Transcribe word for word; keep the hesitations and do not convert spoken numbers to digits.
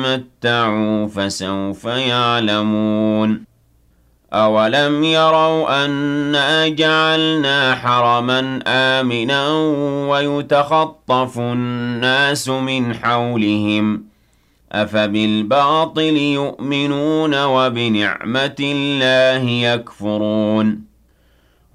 تَمَتَّعُوا فَسَوْفَ يَعْلَمُونَ أَوَلَمْ يَرَوْا أَنَّا جَعَلْنَا حَرَمًا آمِنًا وَيُتَخَطَّفُ النَّاسُ مِنْ حَوْلِهِمْ ۚ أَفَبِالْبَاطِلِ يُؤْمِنُونَ وَبِنِعْمَةِ اللَّهِ يَكْفُرُونَ